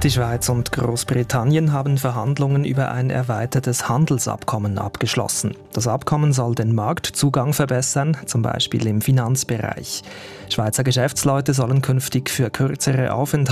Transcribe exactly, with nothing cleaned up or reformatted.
Die Schweiz und Großbritannien haben Verhandlungen über ein erweitertes Handelsabkommen abgeschlossen. Das Abkommen soll den Marktzugang verbessern, zum Beispiel im Finanzbereich. Schweizer Geschäftsleute sollen künftig für kürzere Aufenthalte